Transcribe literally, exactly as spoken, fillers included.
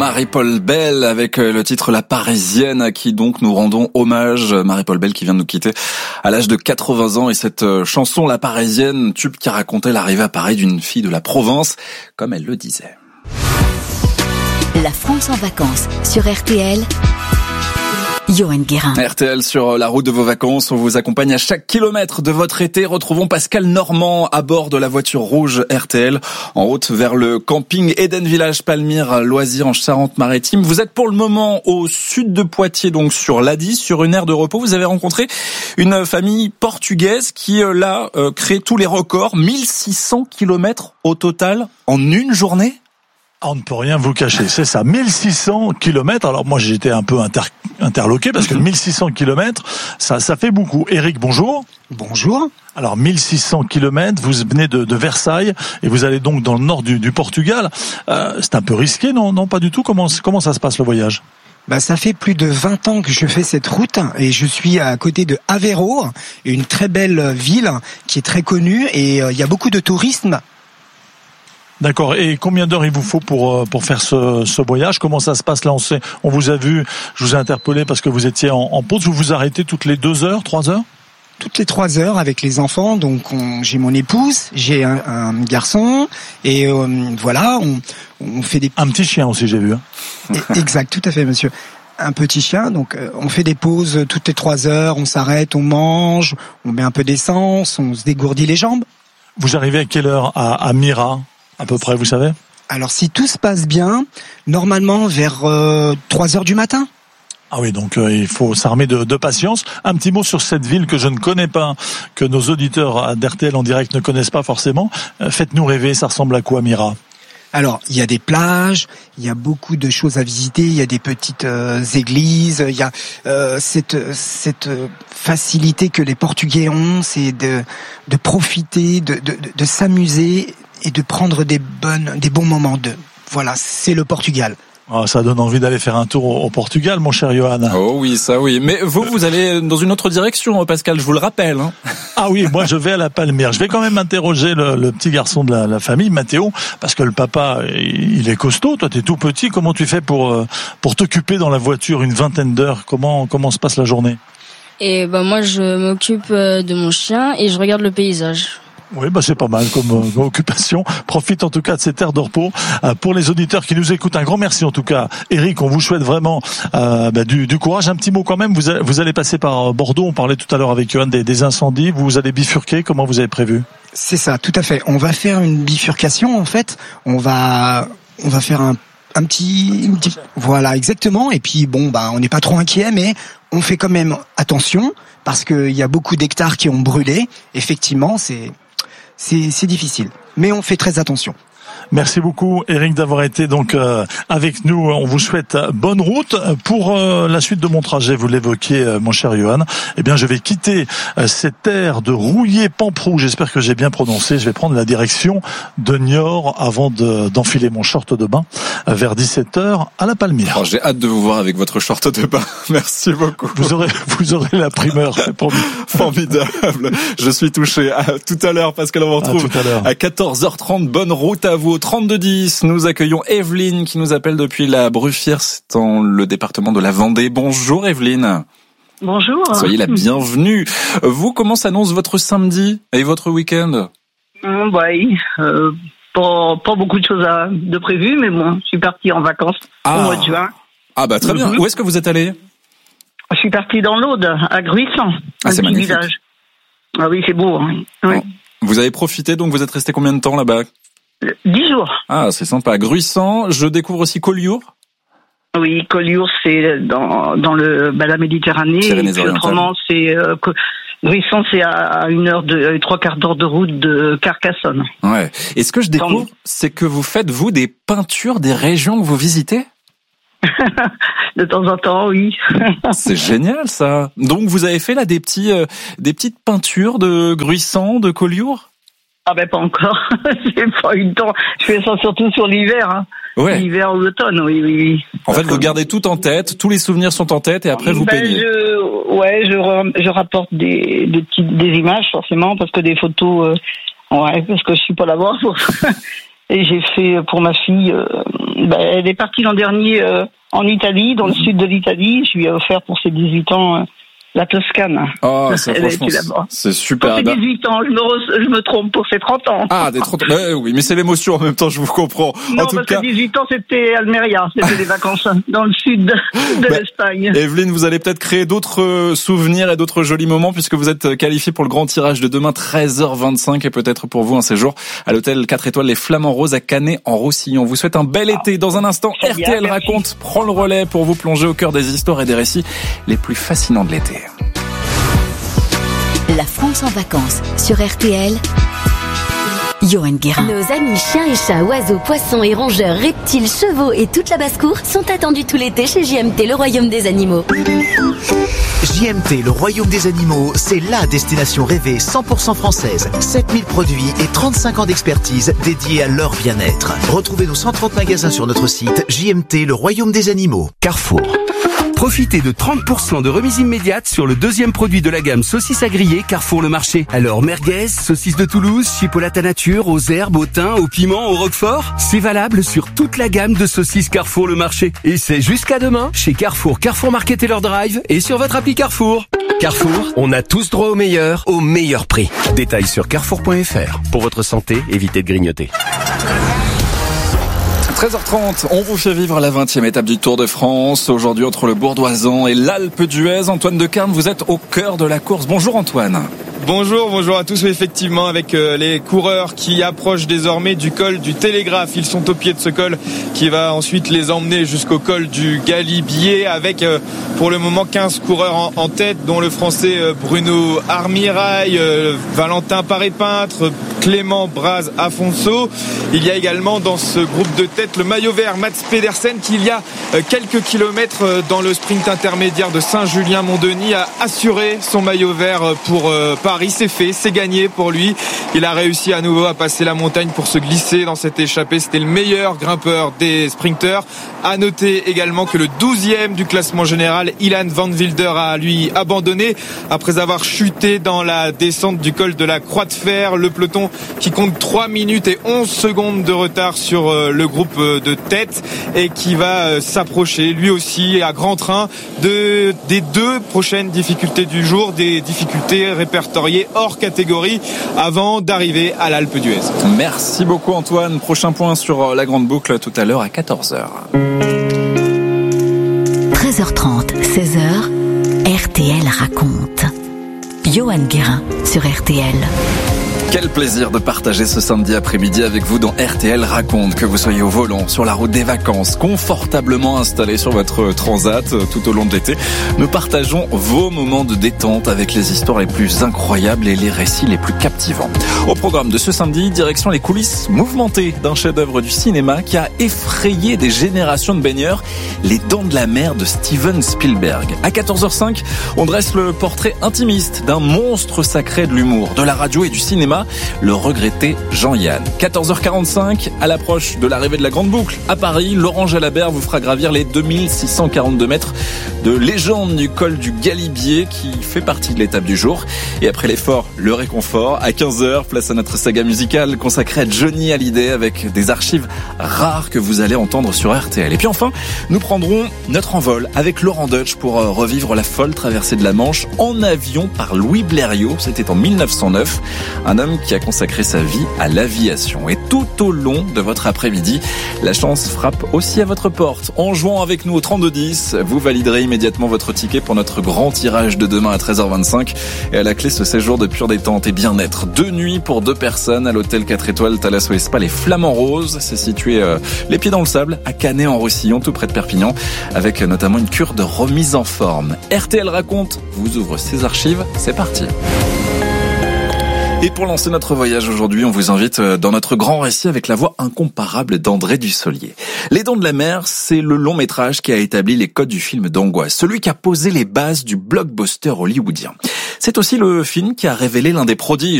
Marie-Paul Bell avec le titre La Parisienne, à qui donc nous rendons hommage. Marie-Paul Bell qui vient de nous quitter à l'âge de quatre-vingts ans, et cette chanson La Parisienne, tube qui racontait l'arrivée à Paris d'une fille de la Provence, comme elle le disait. La France en vacances sur R T L. Johan Guérin. R T L sur la route de vos vacances, on vous accompagne à chaque kilomètre de votre été. Retrouvons Pascal Normand à bord de la voiture rouge R T L en route vers le camping Eden Village Palmyre Loisirs en Charente-Maritime. Vous êtes pour le moment au sud de Poitiers, donc sur l'A-dix, sur une aire de repos. Vous avez rencontré une famille portugaise qui là crée tous les records, mille six cents kilomètres au total en une journée. On ne peut rien vous cacher, c'est ça, mille six cents kilomètres. Alors moi j'étais un peu inter- interloqué parce que mille six cents kilomètres, ça, ça fait beaucoup. Eric, bonjour. Bonjour. Alors mille six cents kilomètres, vous venez de, de Versailles et vous allez donc dans le nord du, du Portugal. Euh, c'est un peu risqué, non, non, pas du tout. Comment, comment ça se passe le voyage ? Bah, ça fait plus de vingt ans que je fais cette route et je suis à côté de Aveiro, une très belle ville qui est très connue et euh, il y a beaucoup de tourisme. D'accord. Et combien d'heures il vous faut pour pour faire ce, ce voyage ? Comment ça se passe là ? On sait, on vous a vu, je vous ai interpellé parce que vous étiez en, en pause. Vous vous arrêtez toutes les deux heures, trois heures ? Toutes les trois heures avec les enfants. Donc on, j'ai mon épouse, j'ai un, un garçon et euh, voilà, on, on fait des un petit chien aussi, j'ai vu. Hein. Exact, tout à fait, monsieur. Un petit chien, donc euh, on fait des pauses toutes les trois heures. On s'arrête, on mange, on met un peu d'essence, on se dégourdit les jambes. Vous arrivez à quelle heure à, à Mira ? À peu près, vous savez ? Alors, si tout se passe bien, normalement vers euh, trois heures du matin. Ah oui, donc euh, il faut s'armer de, de patience. Un petit mot sur cette ville que je ne connais pas, que nos auditeurs d'R T L en direct ne connaissent pas forcément. Euh, faites-nous rêver, ça ressemble à quoi, Mira ? Alors, il y a des plages, il y a beaucoup de choses à visiter, il y a des petites euh, églises, il y a euh, cette cette facilité que les Portugais ont, c'est de de profiter, de de, de, de s'amuser et de prendre des bonnes, des bons moments de. Voilà, c'est le Portugal. Oh, ça donne envie d'aller faire un tour au, au Portugal, mon cher Johan. Oh oui, ça oui. Mais vous, vous allez dans une autre direction, Pascal, je vous le rappelle. Hein. Ah oui, moi je vais à la Palmyre. Je vais quand même interroger le, le petit garçon de la, la famille, Mathéo, parce que le papa, il est costaud. Toi, t'es tout petit. Comment tu fais pour pour t'occuper dans la voiture une vingtaine d'heures ? Comment comment se passe la journée ? Et ben moi, je m'occupe de mon chien et je regarde le paysage. Oui, bah c'est pas mal comme, euh, comme occupation. Profite en tout cas de cette aire de repos. Euh, pour les auditeurs qui nous écoutent, un grand merci en tout cas. Eric, on vous souhaite vraiment euh, bah, du, du courage. Un petit mot quand même. Vous, a, vous allez passer par Bordeaux. On parlait tout à l'heure avec Johan des, des incendies. Vous allez bifurquer. Comment vous avez prévu ? C'est ça, tout à fait. On va faire une bifurcation en fait. On va on va faire un un petit, une petite, voilà exactement. Et puis bon, bah on n'est pas trop inquiet, mais on fait quand même attention parce qu'il y a beaucoup d'hectares qui ont brûlé. Effectivement, c'est C'est, c'est difficile, mais on fait très attention. Merci beaucoup, Eric, d'avoir été donc euh, avec nous. On vous souhaite bonne route pour euh, la suite de mon trajet. Vous l'évoquiez, euh, mon cher Johan. Eh bien, je vais quitter euh, cette terre de Rouillé-Pamprou. J'espère que j'ai bien prononcé. Je vais prendre la direction de Niort avant de, d'enfiler mon short de bain euh, vers dix-sept heures à la Palmyre. Alors, j'ai hâte de vous voir avec votre short de bain. Merci beaucoup. Vous aurez, vous aurez la primeur. Formidable. Je suis touché. À tout à l'heure, Pascal, on vous retrouve à, à quatorze heures trente. Bonne route à vous. Au trente-deux dix, nous accueillons Evelyne qui nous appelle depuis la Bruffière, c'est dans le département de la Vendée. Bonjour Evelyne. Bonjour. Soyez la bienvenue. Vous, comment s'annonce votre samedi et votre week-end ? Mmh, bah, euh, pas, pas beaucoup de choses à, de prévues, mais bon, je suis partie en vacances ah. au mois de juin. Ah bah très bien. Mmh. Où est-ce que vous êtes allé ? Je suis partie dans l'Aude, à Gruissant, ah, un c'est petit magnifique. village. Ah oui, c'est beau. Hein. Oui. Oh. Vous avez profité, donc vous êtes resté combien de temps là-bas ? Dix jours. Ah, c'est sympa. Gruissant, je découvre aussi Collioure. Oui, Collioure, c'est dans, dans le, bah, la Méditerranée. Et autrement, c'est, euh, Gruissant, c'est à une heure de, trois quarts d'heure de route de Carcassonne. Ouais. Et ce que je découvre, c'est que vous faites, vous, des peintures des régions que vous visitez? De temps en temps, oui. C'est génial, ça. Donc, vous avez fait là des petits, euh, des petites peintures de Gruissant, de Collioure? Ah ben pas encore, j'ai pas eu le temps. Je fais ça surtout sur l'hiver, hein. Ouais. L'hiver ou l'automne, oui, oui, oui. En fait, vous gardez tout en tête, tous les souvenirs sont en tête et après vous ben, peignez. Je, ouais, je, je rapporte des, des petites, des images forcément parce que des photos, euh, ouais, parce que je suis pas là-bas pour ça. Et j'ai fait pour ma fille euh, bah, elle est partie l'an dernier euh, en Italie, dans le sud de l'Italie. Je lui ai offert pour ses dix-huit ans euh, la Toscane. Oh, ça, franchement, c'est super. Pour ses dix-huit ans, je me, re... je me trompe, pour ses trente ans. Ah, des trente ans. Bah, oui, mais c'est l'émotion en même temps, je vous comprends. Non, en tout parce cas... que dix-huit ans, c'était Almeria. C'était des vacances dans le sud de, de bah, l'Espagne. Evelyne, vous allez peut-être créer d'autres souvenirs et d'autres jolis moments puisque vous êtes qualifiée pour le grand tirage de demain, treize heures vingt-cinq, et peut-être pour vous un séjour à l'hôtel quatre étoiles Les Flamands Roses à Canet en Roussillon. On vous souhaite un bel ah, été. Dans un instant, R T L bien, raconte, prend le relais pour vous plonger au cœur des histoires et des récits les plus fascinants de l'été. La France en vacances sur R T L. Johan Guérin. Nos amis chiens et chats, oiseaux, poissons et rongeurs, reptiles, chevaux et toute la basse-cour sont attendus tout l'été chez J M T, le royaume des animaux. J M T, le royaume des animaux, c'est la destination rêvée cent pour cent française. sept mille produits et trente-cinq ans d'expertise dédiés à leur bien-être. Retrouvez nos cent trente magasins sur notre site J M T, le royaume des animaux. Carrefour. Profitez de trente pour cent de remise immédiate sur le deuxième produit de la gamme saucisses à griller Carrefour Le Marché. Alors merguez, saucisses de Toulouse, chipolata nature, aux herbes, au thym, au piment, au roquefort. C'est valable sur toute la gamme de saucisses Carrefour Le Marché. Et c'est jusqu'à demain chez Carrefour, Carrefour Market et leur drive et sur votre appli Carrefour. Carrefour, on a tous droit au meilleur, au meilleur prix. Détails sur carrefour point f r. Pour votre santé, évitez de grignoter. treize heures trente, on vous fait vivre la vingtième étape du Tour de France. Aujourd'hui, entre le Bourdoisan et l'Alpe d'Huez, Antoine Decarne, vous êtes au cœur de la course. Bonjour Antoine. Bonjour, bonjour à tous. Oui, effectivement, avec euh, les coureurs qui approchent désormais du col du Télégraphe. Ils sont au pied de ce col qui va ensuite les emmener jusqu'au col du Galibier avec euh, pour le moment quinze coureurs en, en tête, dont le français euh, Bruno Armirail, euh, Valentin Paré-Peintre, Clément Braz Afonso. Il y a également dans ce groupe de tête le maillot vert Mats Pedersen qui, il y a euh, quelques kilomètres euh, dans le sprint intermédiaire de Saint-Julien-Mont-Denis, a assuré son maillot vert euh, pour euh, Paris. C'est fait, c'est gagné pour lui. Il a réussi à nouveau à passer la montagne pour se glisser dans cette échappée. C'était le meilleur grimpeur des sprinteurs. À noter également que le douzième du classement général, Ilan Van Wilder, a lui abandonné après avoir chuté dans la descente du col de la Croix de Fer. Le peloton qui compte trois minutes et onze secondes de retard sur le groupe de tête et qui va s'approcher lui aussi à grand train de, des deux prochaines difficultés du jour, des difficultés répertoriées hors catégorie avant d'arriver à l'Alpe d'Huez. Merci beaucoup Antoine. Prochain point sur la grande boucle tout à l'heure à quatorze heures. treize heures trente, seize heures, R T L raconte. Johan Guérin sur R T L. Quel plaisir de partager ce samedi après-midi avec vous dans R T L raconte, que vous soyez au volant, sur la route des vacances, confortablement installé sur votre transat tout au long de l'été. Nous partageons vos moments de détente avec les histoires les plus incroyables et les récits les plus captivants. Au programme de ce samedi, direction les coulisses mouvementées d'un chef-d'œuvre du cinéma qui a effrayé des générations de baigneurs, Les Dents de la Mer de Steven Spielberg. À quatorze heures cinq, on dresse le portrait intimiste d'un monstre sacré de l'humour, de la radio et du cinéma, le regretté Jean-Yann. quatorze heures quarante-cinq, à l'approche de l'arrivée de la Grande Boucle à Paris, Laurent Jalabert vous fera gravir les deux mille six cent quarante-deux mètres de légende du col du Galibier qui fait partie de l'étape du jour. Et après l'effort, le réconfort. À quinze heures, place à notre saga musicale consacrée à Johnny Hallyday avec des archives rares que vous allez entendre sur R T L. Et puis enfin, nous prendrons notre envol avec Laurent Deutsch pour revivre la folle traversée de la Manche en avion par Louis Blériot. C'était en mille neuf cent neuf. Un homme qui a consacré sa vie à l'aviation. Et tout au long de votre après-midi, la chance frappe aussi à votre porte. En jouant avec nous au trente-deux dix, vous validerez immédiatement votre ticket pour notre grand tirage de demain à treize heures vingt-cinq. Et à la clé, ce séjour de pure détente et bien-être. Deux nuits pour deux personnes à l'hôtel quatre étoiles Thalasso et Spa Les Flamands Roses. C'est situé euh, les pieds dans le sable à Canet en Roussillon, tout près de Perpignan, avec euh, notamment une cure de remise en forme. R T L raconte vous ouvre ses archives. C'est parti. Et pour lancer notre voyage aujourd'hui, on vous invite dans notre grand récit avec la voix incomparable d'André Dussolier. Les Dents de la Mer, c'est le long métrage qui a établi les codes du film d'angoisse, celui qui a posé les bases du blockbuster hollywoodien. C'est aussi le film qui a révélé l'un des prodiges